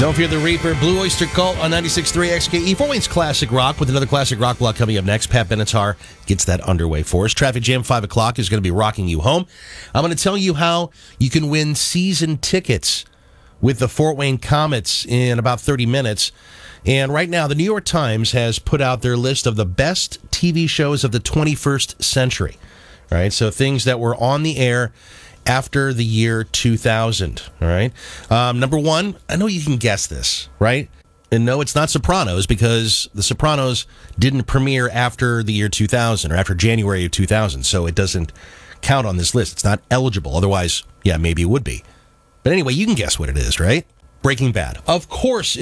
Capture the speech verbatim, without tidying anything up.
Don't Fear the Reaper, Blue Oyster Cult on ninety-six point three X K E. Fort Wayne's Classic Rock with another Classic Rock block coming up next. Pat Benatar gets that underway for us. Traffic Jam five o'clock is going to be rocking you home. I'm going to tell you how you can win season tickets with the Fort Wayne Komets in about thirty minutes. And right now, the New York Times has put out their list of the best T V shows of the twenty-first century. All right, so things that were on the air after the year two thousand, all right? Um, number one, I know you can guess this, right? And no, it's not Sopranos, because The Sopranos didn't premiere after the year two thousand or after January of two thousand, so it doesn't count on this list. It's not eligible. Otherwise, yeah, maybe it would be. But anyway, you can guess what it is, right? Breaking Bad. Of course